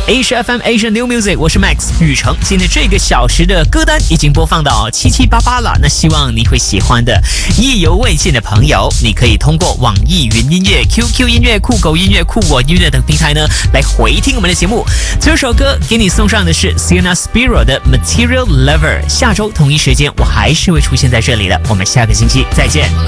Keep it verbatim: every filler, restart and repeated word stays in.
Asia F M Asia New Music， 我是 Max 宇成。今天这个小时的歌单已经播放到七七八八了，那希望你会喜欢的。意犹未尽的朋友，你可以通过网易云音乐、Q Q 音乐、酷狗音乐、酷我音乐等平台呢来回听我们的节目。这首歌给你送上的是 Sienna Spiro 的 Material Lover。下周同一时间我还是会出现在这里的，我们下个星期再见。